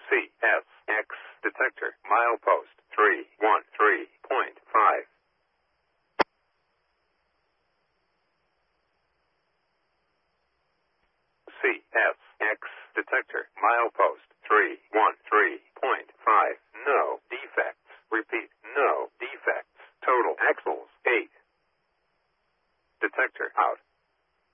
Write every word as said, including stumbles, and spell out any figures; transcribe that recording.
C S X detector milepost three one three point five. C S X detector milepost three one three point five. No defects. Repeat, no defects. Total axles eight. Detector out.